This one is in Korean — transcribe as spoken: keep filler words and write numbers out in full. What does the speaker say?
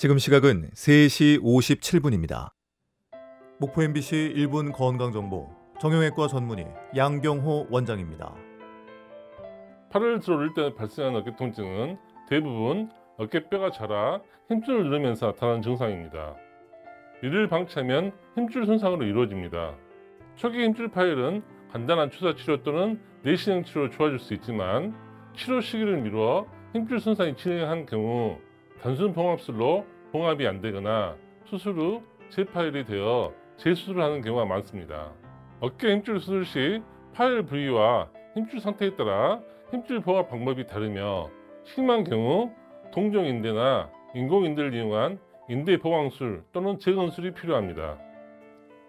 지금 시각은 세 시 오십칠 분입니다. 목포 엠비씨 일 분 건강정보 정형외과 전문의 양경호 원장입니다. 팔을 들어 올릴 때 발생하는 어깨 통증은 대부분 어깨뼈가 자라 힘줄을 누르면서 나타나는 증상입니다. 이를 방치하면 힘줄 손상으로 이루어집니다. 초기 힘줄 파열은 간단한 주사 치료 또는 내시경 치료로 좋아질 수 있지만 치료 시기를 미루어 힘줄 손상이 진행한 경우 단순 봉합술로 봉합이 안 되거나 수술 후 재파열이 되어 재수술을 하는 경우가 많습니다. 어깨 힘줄 수술 시 파열 부위와 힘줄 상태에 따라 힘줄 봉합 방법이 다르며 심한 경우 동종인대나 인공인대를 이용한 인대 보강술 또는 재건술이 필요합니다.